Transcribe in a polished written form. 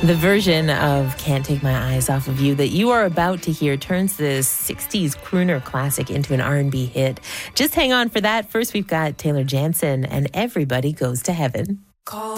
The version of Can't Take My Eyes Off of You that you are about to hear turns this 60s crooner classic into an R&B hit. Just hang on for that. First, we've got Taylor Jansen and Everybody Goes to Heaven.